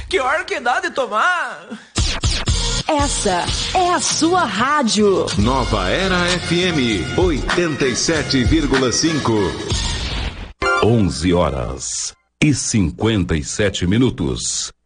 Que hora que dá de tomar? Essa é a sua rádio. Nova Era FM 87,5. 11 horas e 57 minutos.